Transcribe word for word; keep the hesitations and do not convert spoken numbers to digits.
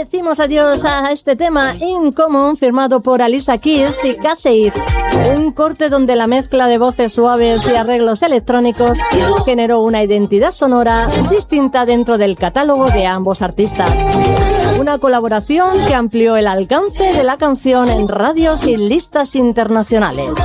Decimos adiós a este tema In Common, firmado por Alicia Keys y Casey. Un corte donde la mezcla de voces suaves y arreglos electrónicos generó una identidad sonora distinta dentro del catálogo de ambos artistas. Una colaboración que amplió el alcance de la canción en radios y listas internacionales.